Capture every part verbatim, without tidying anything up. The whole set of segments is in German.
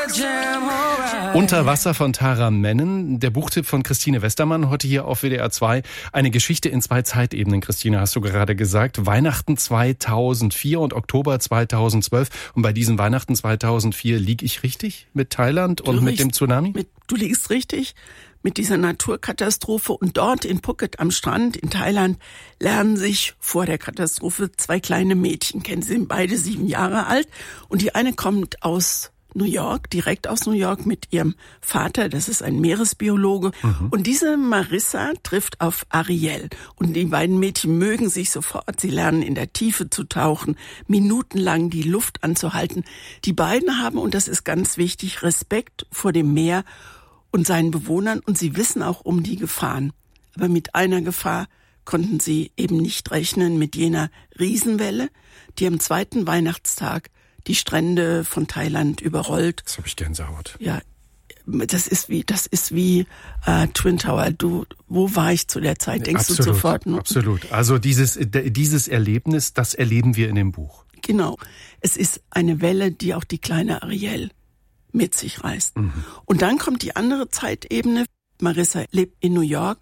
Unter Wasser von Tara Mennen, der Buchtipp von Christine Westermann, heute hier auf W D R zwei. Eine Geschichte in zwei Zeitebenen, Christine, hast du gerade gesagt. Weihnachten zweitausendvier und Oktober zweitausendzwölf. Und bei diesen Weihnachten zweitausendvier liege ich richtig mit Thailand und du mit riechst, dem Tsunami? Mit, du liegst richtig mit dieser Naturkatastrophe. Und dort in Phuket am Strand in Thailand lernen sich vor der Katastrophe zwei kleine Mädchen kennen. Sie sind beide sieben Jahre alt. Und die eine kommt aus New York, direkt aus New York mit ihrem Vater, das ist ein Meeresbiologe. Mhm. Und diese Marissa trifft auf Ariel. Und die beiden Mädchen mögen sich sofort. Sie lernen in der Tiefe zu tauchen, minutenlang die Luft anzuhalten. Die beiden haben, und das ist ganz wichtig, Respekt vor dem Meer und seinen Bewohnern. Und sie wissen auch um die Gefahren. Aber mit einer Gefahr konnten sie eben nicht rechnen, mit jener Riesenwelle, die am zweiten Weihnachtstag die Strände von Thailand überrollt. Das habe ich Gänsehaut. Ja, das ist wie, das ist wie äh, Twin Tower. Du, wo war ich zu der Zeit? Denkst absolut, du sofort? Ne? Absolut. Also dieses, dieses Erlebnis, das erleben wir in dem Buch. Genau. Es ist eine Welle, die auch die kleine Ariel mit sich reißt. Mhm. Und dann kommt die andere Zeitebene. Marissa lebt in New York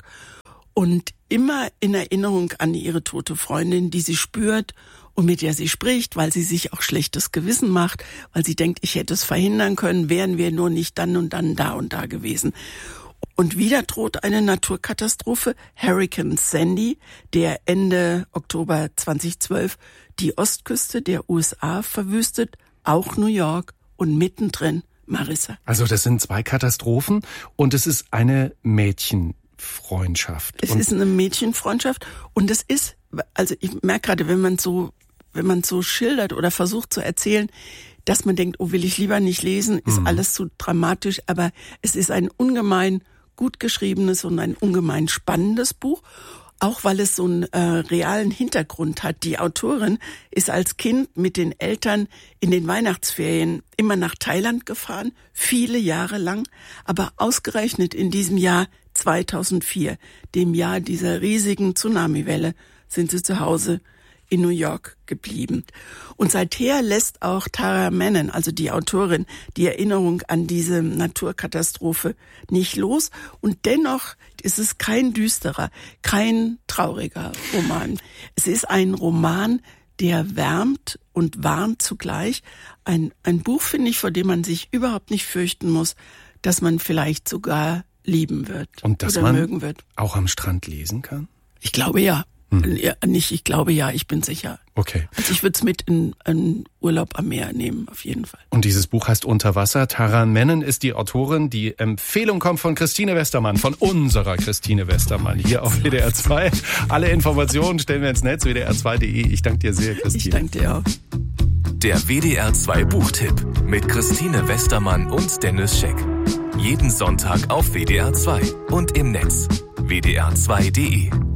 und immer in Erinnerung an ihre tote Freundin, die sie spürt und mit der sie spricht, weil sie sich auch schlechtes Gewissen macht, weil sie denkt, ich hätte es verhindern können, wären wir nur nicht dann und dann da und da gewesen. Und wieder droht eine Naturkatastrophe, Hurricane Sandy, der Ende Oktober zweitausendzwölf die Ostküste der U S A verwüstet, auch New York und mittendrin Marissa. Also das sind zwei Katastrophen und es ist eine Mädchenfreundschaft. Es und ist eine Mädchenfreundschaft und es ist, also ich merke gerade, wenn man so wenn man so schildert oder versucht zu erzählen, dass man denkt, oh, will ich lieber nicht lesen, ist mhm. alles zu dramatisch. Aber es ist ein ungemein gut geschriebenes und ein ungemein spannendes Buch, auch weil es so einen äh, realen Hintergrund hat. Die Autorin ist als Kind mit den Eltern in den Weihnachtsferien immer nach Thailand gefahren, viele Jahre lang, aber ausgerechnet in diesem Jahr zweitausendvier, dem Jahr dieser riesigen Tsunamiwelle, sind sie zu Hause in New York geblieben. Und seither lässt auch Tara Mennen, also die Autorin, die Erinnerung an diese Naturkatastrophe nicht los. Und dennoch ist es kein düsterer, kein trauriger Roman. Es ist ein Roman, der wärmt und warnt zugleich. Ein, ein Buch, finde ich, vor dem man sich überhaupt nicht fürchten muss, dass man vielleicht sogar lieben wird und dass oder man mögen wird. Auch am Strand lesen kann? Ich glaube ja. Hm. Ja, nicht, ich glaube ja, ich bin sicher. Okay. Also ich würde es mit in einen Urlaub am Meer nehmen, auf jeden Fall. Und dieses Buch heißt Unter Wasser. Tara Mennen ist die Autorin. Die Empfehlung kommt von Christine Westermann, von unserer Christine Westermann, hier auf W D R zwei. Alle Informationen stellen wir ins Netz, w d r zwei punkt d e. Ich danke dir sehr, Christine. Ich danke dir auch. Der W D R zwei Buchtipp mit Christine Westermann und Dennis Scheck. Jeden Sonntag auf W D R zwei und im Netz w d r zwei punkt d e.